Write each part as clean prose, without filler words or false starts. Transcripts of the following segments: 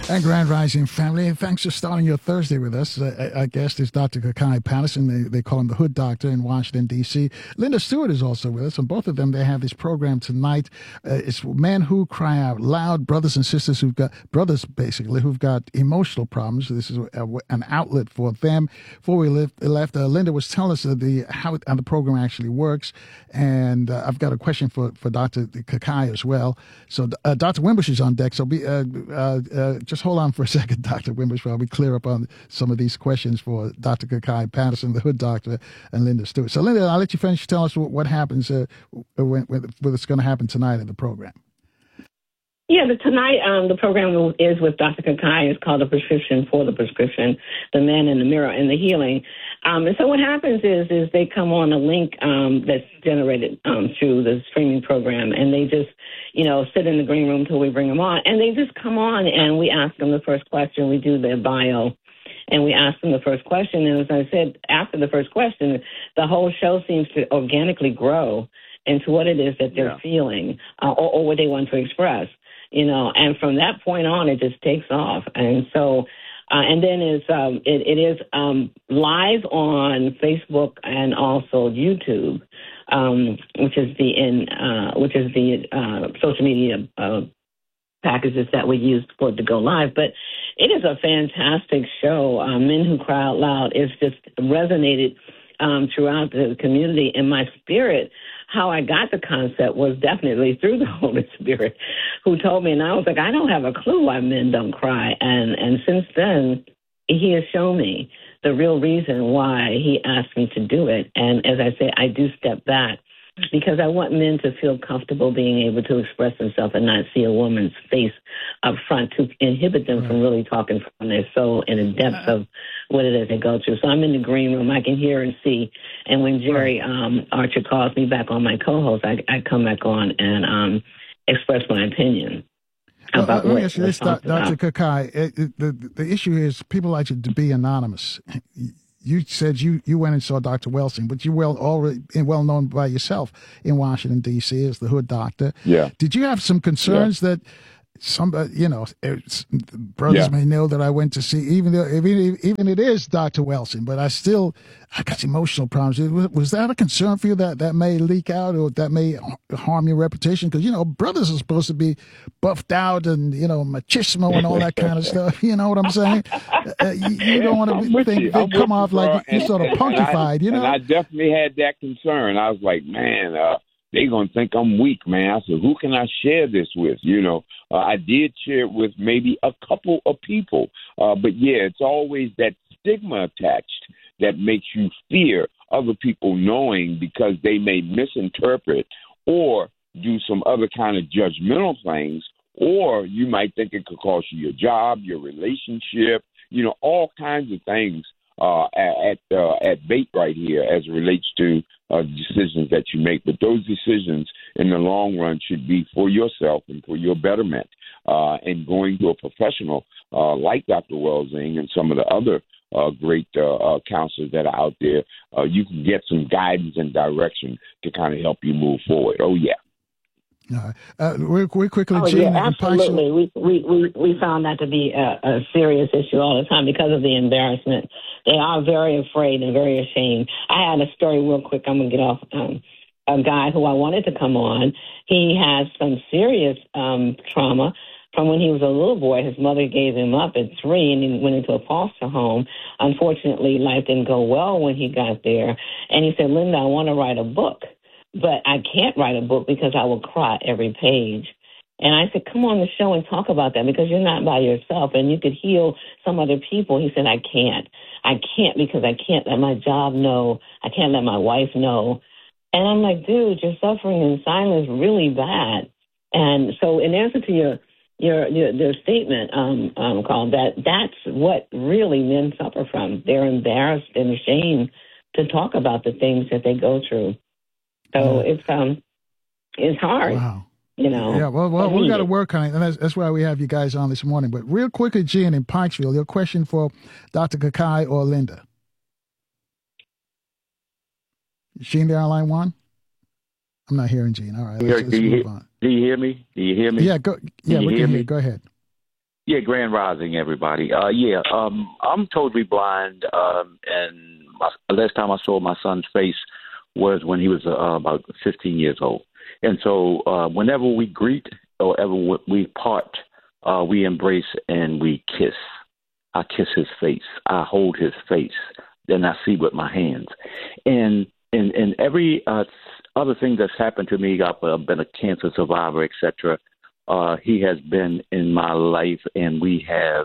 And Grand Rising family, and thanks for starting your Thursday with us. Our guest is Dr. Kakai Patterson. They call him the Hood Doctor in Washington, D.C. Linda Stewart is also with us, and both of them, they have this program tonight. It's Men Who Cry Out Loud, brothers and sisters brothers basically, who've got emotional problems. This is an outlet for them. Before we left, Linda was telling us how the program actually works, and I've got a question for Dr. Kakai as well. So Dr. Wimbush is on deck, so just hold on for a second, Dr. Wimbush, while we clear up on some of these questions for Dr. Kakai Patterson, the Hood Doctor, and Linda Stewart. So, Linda, I'll let you finish. Tell us what happens, what's going to happen tonight in the program. Yeah, tonight the program is with Dr. Kakai. It's called The Prescription for the Prescription, The Man in the Mirror and the Healing. And so what happens is they come on a link that's generated through the streaming program, and they just, sit in the green room till we bring them on. And they just come on, and we ask them the first question. We do their bio, and we ask them the first question. And as I said, after the first question, the whole show seems to organically grow into what it is that they're feeling or what they want to express. And from that point on, it just takes off. And so, and then it is live on Facebook and also YouTube, which is the social media packages that we use for it to go live. But it is a fantastic show. Men Who Cry Out Loud is just resonated throughout the community. In my spirit, how I got the concept was definitely through the Holy Spirit, who told me, and I was like, I don't have a clue why men don't cry. And since then, he has shown me the real reason why he asked me to do it. And as I say, I do step back because I want men to feel comfortable being able to express themselves and not see a woman's face up front to inhibit them from really talking from their soul in the depths of what it is they go through. So I'm in the green room. I can hear and see. And when Jerry Archer calls me back on my co-host, I come back on and express my opinion. Let me ask you this, Dr. Kakai. The issue is people like to be anonymous. You said you went and saw Dr. Welsing, but you're already well known by yourself in Washington, D.C. as the Hood Doctor. Yeah. Did you have some concerns that somebody, brothers may know that I went to see, even it is Dr. Welsing, but I got emotional problems. Was that a concern for you that may leak out or that may harm your reputation? Because, brothers are supposed to be buffed out and, machismo and all that kind of stuff. You know what I'm saying? You don't want to think they come off like you're sort of punkified, And I definitely had that concern. I was like, man, they're going to think I'm weak, man. I said, who can I share this with? I did share it with maybe a couple of people. But, it's always that stigma attached that makes you fear other people knowing because they may misinterpret or do some other kind of judgmental things, or you might think it could cost you your job, your relationship, all kinds of things at bait right here as it relates to decisions that you make. But those decisions in the long run should be for yourself and for your betterment. And going to a professional like Dr. Welsing and some of the other great counselors that are out there, you can get some guidance and direction to kind of help you move forward. Oh, yeah. All right. Real quickly, oh, Gene. Yeah, absolutely. We found that to be a serious issue all the time because of the embarrassment. They are very afraid and very ashamed. I had a story real quick. I'm going to get off. A guy who I wanted to come on, he has some serious trauma from when he was a little boy. His mother gave him up at 3 and he went into a foster home. Unfortunately, life didn't go well when he got there. And he said, Linda, I want to write a book, but I can't write a book because I will cry every page. And I said, come on the show and talk about that because you're not by yourself and you could heal some other people. He said, I can't because I can't let my job know. I can't let my wife know. And I'm like, dude, you're suffering in silence really bad. And so in answer to your statement, Carl, that's what really men suffer from. They're embarrassed and ashamed to talk about the things that they go through. So it's hard. Wow. Yeah, well, we got to work on it, and that's why we have you guys on this morning. But real quickly, Gene in Pikesville, your question for Dr. Kakai or Linda? Gene there on line 1? I'm not hearing Gene. All right, let's move on. Do you hear me? Yeah, we can hear you. Go ahead. Yeah, Grand Rising, everybody. I'm totally blind, and the last time I saw my son's face was when he was about 15 years old. And so whenever we greet or ever we part, we embrace and we kiss. I kiss his face. I hold his face. Then I see with my hands. And every other thing that's happened to me, I've been a cancer survivor, etc. He has been in my life, and we have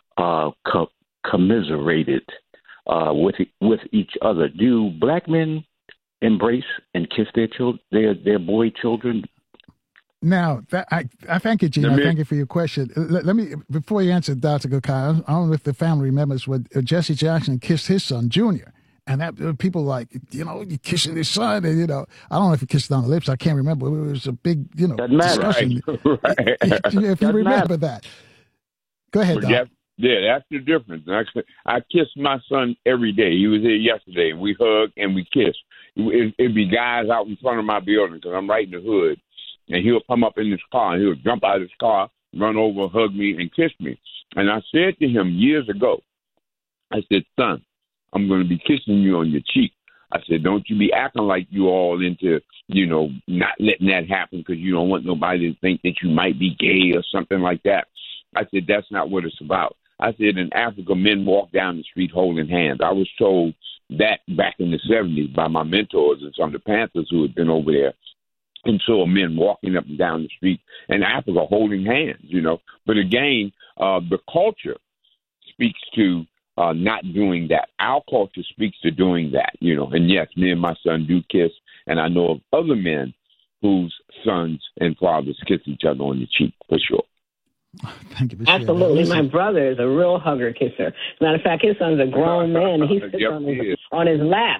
commiserated with each other. Do black men embrace and kiss their children, their boy children? Now, I thank you, Gene. I thank you for your question. Let me, before you answer, Dr. Kukai, I don't know if the family remembers when Jesse Jackson kissed his son, Junior. And that people like, you're kissing his son. And, I don't know if he kissed it on the lips. I can't remember. It was a big, discussion. Right. If you remember that. Go ahead, Doc. That's the difference. I kiss my son every day. He was here yesterday, and we hug and we kiss. It'd be guys out in front of my building because I'm right in the hood. And he'll come up in his car, and he'll jump out of his car, run over, hug me, and kiss me. And I said to him years ago, I said, son, I'm going to be kissing you on your cheek. I said, don't you be acting like you all into, not letting that happen because you don't want nobody to think that you might be gay or something like that. I said, that's not what it's about. I said, in Africa, men walk down the street holding hands. I was told that back in the 70s by my mentors and some of the Panthers who had been over there. And so men walking up and down the street in Africa holding hands, But again, the culture speaks to not doing that. Our culture speaks to doing that, And yes, me and my son do kiss. And I know of other men whose sons and fathers kiss each other on the cheek, for sure. Thank you. Absolutely. My brother is a real hugger kisser. As a matter of fact, his son's a grown man. He sits on his lap.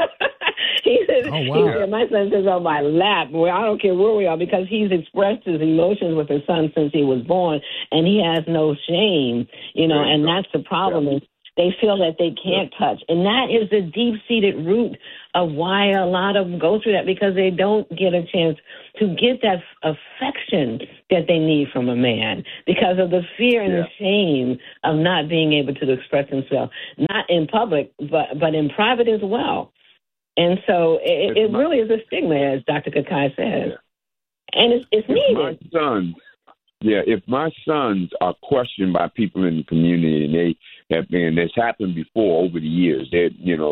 He says, my son sits on my lap. Well, I don't care where we are because he's expressed his emotions with his son since he was born, and he has no shame, and that's the problem is they feel that they can't touch. And that is the deep-seated root of why a lot of them go through that because they don't get a chance to get that affection that they need from a man because of the fear and the shame of not being able to express themselves, not in public, but in private as well. And so it really is a stigma, as Dr. Kukai says. And it's needed. If my sons are questioned by people in the community and they have been, it's happened before over the years, they're,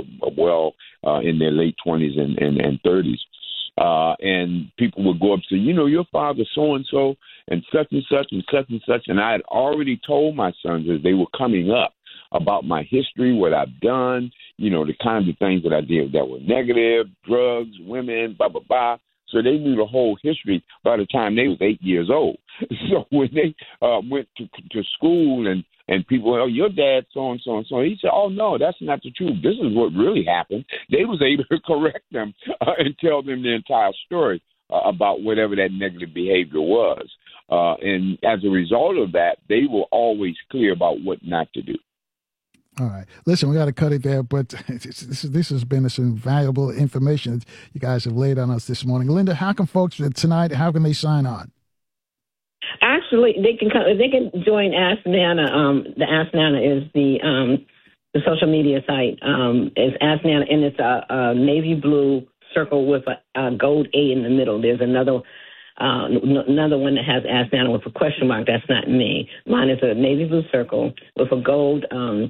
in their late 20s and 30s. And people would go up and say, your father so-and-so and such and such and such and such. And I had already told my sons as they were coming up about my history, what I've done, the kinds of things that I did that were negative, drugs, women, blah, blah, blah. So they knew the whole history by the time they was 8 years old. So when they went to school and people, your dad so-and-so and so, he said, oh, no, that's not the truth. This is what really happened. They was able to correct them and tell them the entire story about whatever that negative behavior was. And as a result of that, they were always clear about what not to do. All right. Listen, we got to cut it there, but this has been some valuable information that you guys have laid on us this morning. Linda, how can folks tonight, how can they sign on? Actually, they can join Ask Nana. The Ask Nana is the social media site. It's Ask Nana, and it's a navy blue circle with a gold A in the middle. There's another one that has Ask Nana with a question mark. That's not me. Mine is a navy blue circle with a gold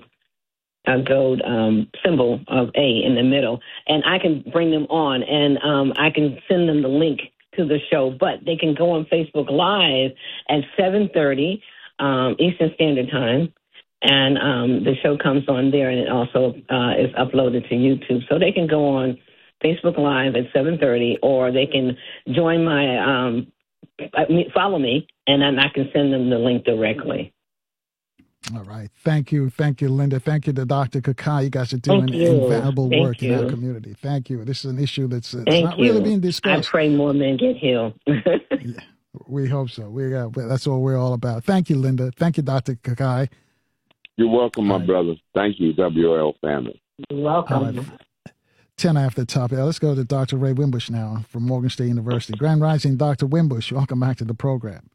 symbol of A in the middle, and I can bring them on, and I can send them the link to the show. But they can go on Facebook Live at 7:30 Eastern Standard Time, and the show comes on there, and it also is uploaded to YouTube. So they can go on Facebook Live at 7:30, or they can join my follow me, and then I can send them the link directly. All right. Thank you. Thank you, Linda. Thank you to Dr. Kukai. You guys are doing invaluable work in our community. Thank you. This is an issue that's not really being discussed. I pray more men get healed. Yeah, we hope so. That's what we're all about. Thank you, Linda. Thank you, Dr. Kukai. You're welcome, my brother. Thank you, WL family. You're welcome. 10 after the top. Let's go to Dr. Ray Wimbush now from Morgan State University. Grand Rising, Dr. Wimbush. Welcome back to the program.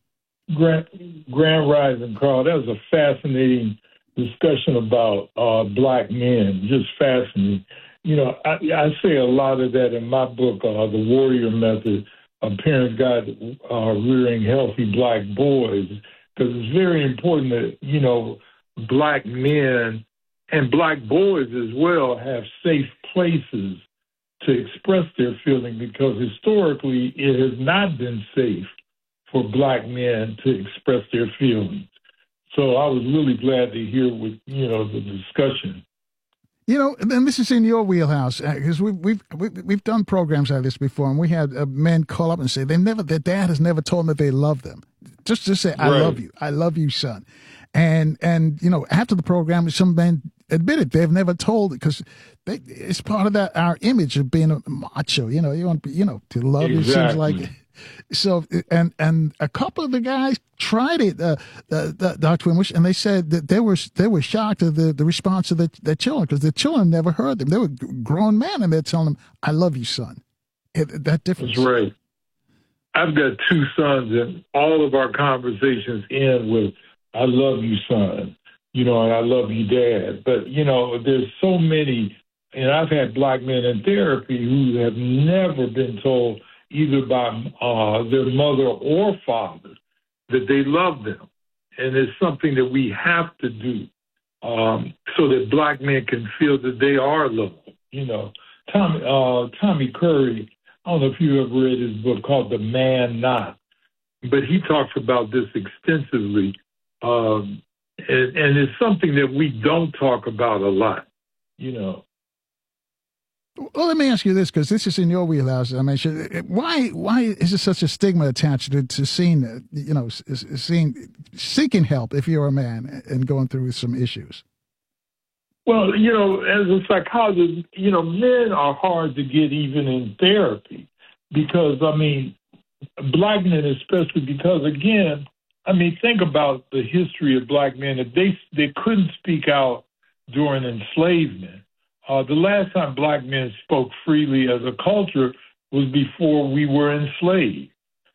Grand Rising, Carl. That was a fascinating discussion about black men. Just fascinating. You know, I say a lot of that in my book, The Warrior Method, A Parent's Guide to Rearing Healthy Black Boys, because it's very important that, you know, black men and black boys as well have safe places to express their feeling, because historically it has not been safe for black men to express their feelings. So I was really glad to hear the discussion. You know, and this is in your wheelhouse, because we've done programs like this before, and we had men call up and say their dad has never told them that they love them. Just to say, I love you, son. And you know, after the program, some men admitted they've never told it, because it's part of our image of being a macho. You know, you want to love. Exactly. It seems like. So, and a couple of the guys tried it, Dr. Wimbush, and they said that they were shocked at the response of their children, because the children never heard them. They were grown men, and they're telling them, "I love you, son." That difference. That's right. I've got two sons, and all of our conversations end with, "I love you, son," and "I love you, dad." But, there's so many, and I've had black men in therapy who have never been told, either by their mother or father, that they love them. And it's something that we have to do so that black men can feel that they are loved. Tommy Curry, I don't know if you ever read his book called The Man Not, but he talks about this extensively. And it's something that we don't talk about a lot, Well, let me ask you this, because this is in your wheelhouse. I mean, why is there such a stigma attached to seeking help if you're a man and going through some issues? Well, as a psychologist, men are hard to get even in therapy because, black men especially, because, again, think about the history of black men. If they couldn't speak out during enslavement. The last time black men spoke freely as a culture was before we were enslaved.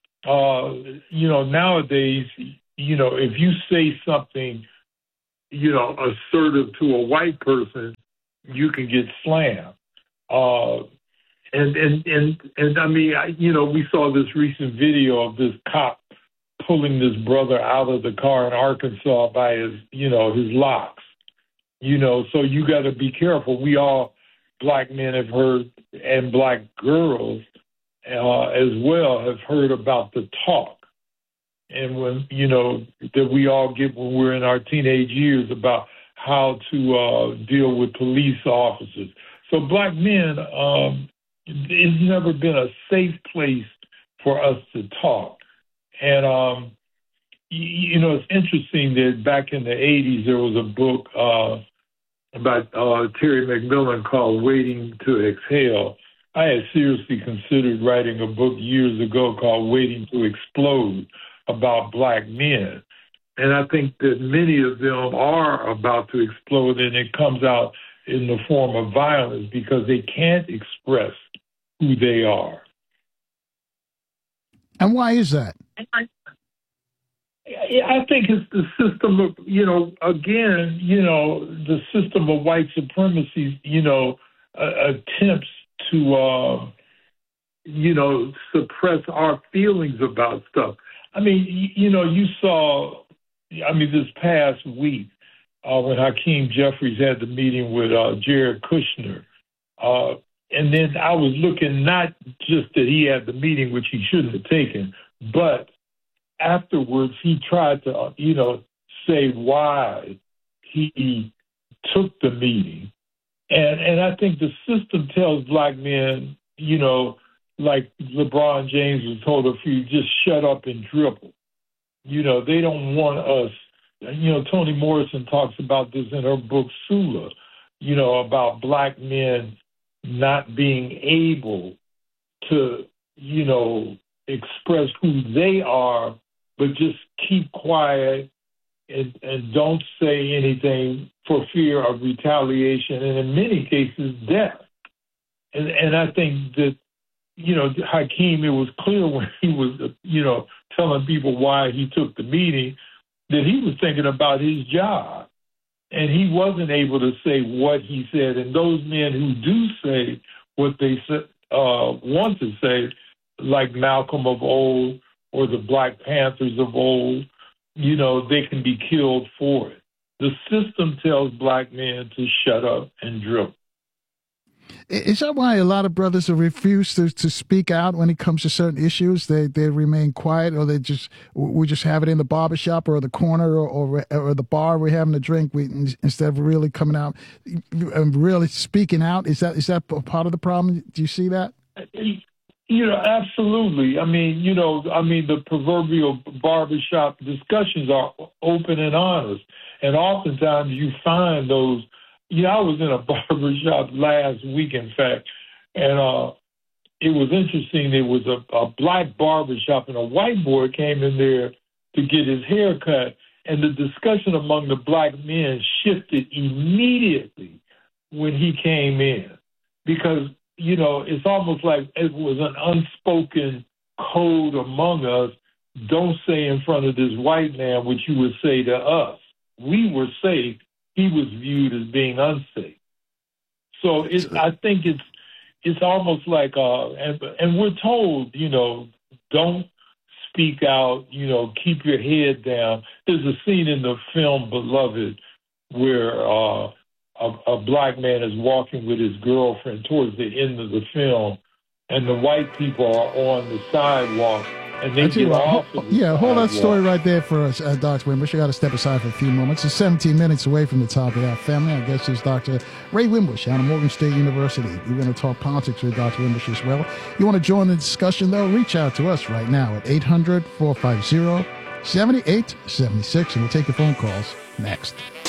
Nowadays, if you say something, assertive to a white person, you can get slammed. We saw this recent video of this cop pulling this brother out of the car in Arkansas by his locks. So you got to be careful. We all, black men, have heard, and black girls as well, have heard about the talk. And when, that we all get when we're in our teenage years about how to deal with police officers. So black men, it's never been a safe place for us to talk. And, it's interesting that back in the 80s, there was a book about Terry McMillan called Waiting to Exhale. I had seriously considered writing a book years ago called Waiting to Explode about black men. And I think that many of them are about to explode, and it comes out in the form of violence because they can't express who they are. And why is that? I think it's the system of, the system of white supremacy, attempts to, suppress our feelings about stuff. You saw, this past week when Hakeem Jeffries had the meeting with Jared Kushner. And then I was looking not just that he had the meeting, which he shouldn't have taken, but afterwards, he tried to, say why he took the meeting. And I think the system tells black men, like LeBron James was told a few, just shut up and dribble. They don't want us. Toni Morrison talks about this in her book, Sula, about black men not being able to, express who they are, but just keep quiet and don't say anything for fear of retaliation and in many cases death. And I think that, Hakeem, it was clear when he was, telling people why he took the meeting that he was thinking about his job. And he wasn't able to say what he said. And those men who do say what they want to say, like Malcolm of old or the Black Panthers of old, they can be killed for it. The system tells black men to shut up and dribble. Is that why a lot of brothers have refused to speak out when it comes to certain issues? They remain quiet, or we just have it in the barbershop or the corner or the bar we're having a drink. Instead of really coming out and really speaking out. Is that part of the problem? Do you see that? Absolutely. The proverbial barbershop discussions are open and honest, and oftentimes you find those. I was in a barbershop last week, in fact, and it was interesting. There was a black barbershop, and a white boy came in there to get his hair cut, and the discussion among the black men shifted immediately when he came in, because, it's almost like it was an unspoken code among us. Don't say in front of this white man what you would say to us. We were safe. He was viewed as being unsafe. So I think it's almost like, and we're told, don't speak out, keep your head down. There's a scene in the film Beloved where a black man is walking with his girlfriend towards the end of the film, and the white people are on the sidewalk. And they get off of the hold that story right there for us, Dr. Wimbush. I got to step aside for a few moments. It's 17 minutes away from the top of our family. Our guest is Dr. Ray Wimbush out of Morgan State University. We're going to talk politics with Dr. Wimbush as well. You want to join the discussion, though? Reach out to us right now at 800-450-7876, and we'll take your phone calls next.